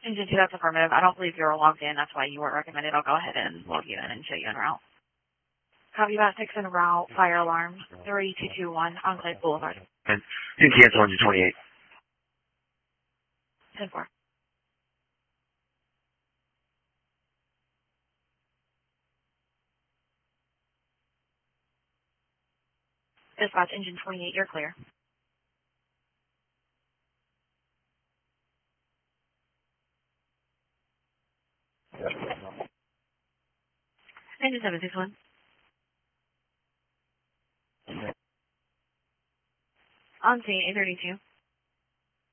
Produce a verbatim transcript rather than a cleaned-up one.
Engine two, that's affirmative. I don't believe you were logged in. That's why you weren't recommended. I'll go ahead and log you in and show you en route. Copy about six en route. Fire alarm three two two one Enclave Boulevard. And you can cancel engine twenty-eight. ten four. Dispatch engine twenty-eight, you're clear. Engine seven six one. On scene, eight thirty-two.